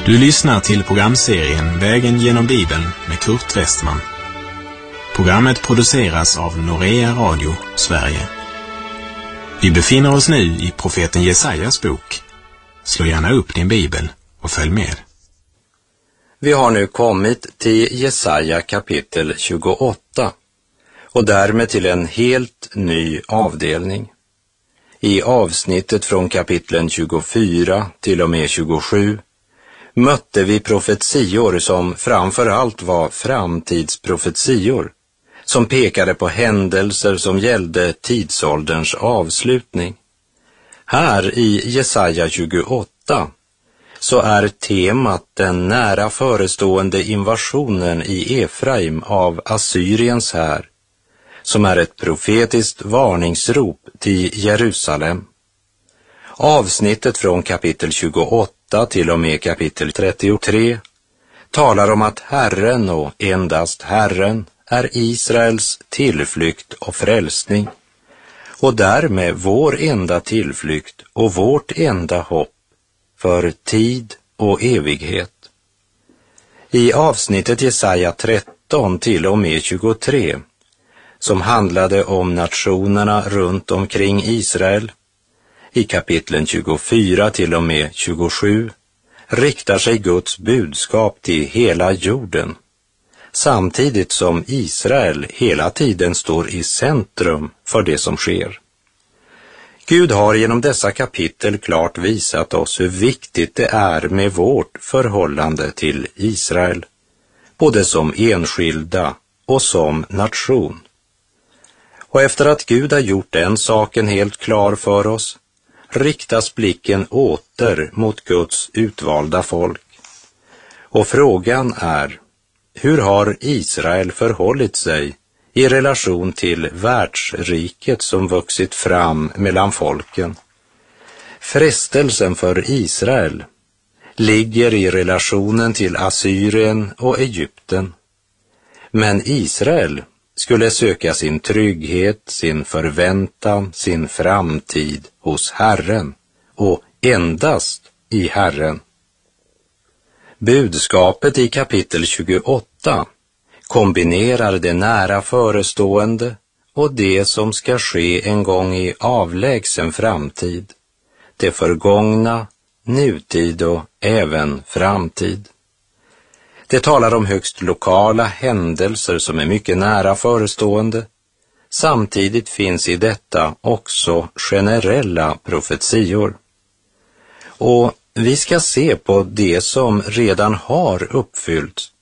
Du lyssnar till programserien Vägen genom Bibeln med Kurt Westman. Programmet produceras av Norea Radio, Sverige. Vi befinner oss nu i profeten Jesajas bok. Slå gärna upp din bibel och följ med. Vi har nu kommit till Jesaja kapitel 28 och därmed till en helt ny avdelning. I avsnittet från kapitlen 24 till och med 27 mötte vi profetior som framför allt var framtidsprofetior, som pekade på händelser som gällde tidsålderns avslutning. Här i Jesaja 28 så är temat den nära förestående invasionen i Efraim av Assyriens här, som är ett profetiskt varningsrop till Jerusalem. Avsnittet från kapitel 28 till och med kapitel 33 talar om att Herren och endast Herren är Israels tillflykt och frälsning, och därmed vår enda tillflykt och vårt enda hopp för tid och evighet. I avsnittet Jesaja 13 till och med 23, som handlade om nationerna runt omkring Israel, i kapitlen 24 till och med 27 riktar sig Guds budskap till hela jorden, samtidigt som Israel hela tiden står i centrum för det som sker. Gud har genom dessa kapitel klart visat oss hur viktigt det är med vårt förhållande till Israel, både som enskilda och som nation. Och efter att Gud har gjort den saken helt klar för oss, riktas blicken åter mot Guds utvalda folk. Och frågan är, hur har Israel förhållit sig i relation till världsriket som vuxit fram mellan folken? Frestelsen för Israel ligger i relationen till Assyrien och Egypten. Men Israel skulle söka sin trygghet, sin förväntan, sin framtid hos Herren och endast i Herren. Budskapet i kapitel 28 kombinerar det nära förestående och det som ska ske en gång i avlägsen framtid, det förgångna, nutid och även framtid. Det talar om högst lokala händelser som är mycket nära förestående. Samtidigt finns i detta också generella profetior. Och vi ska se på det som redan har uppfyllts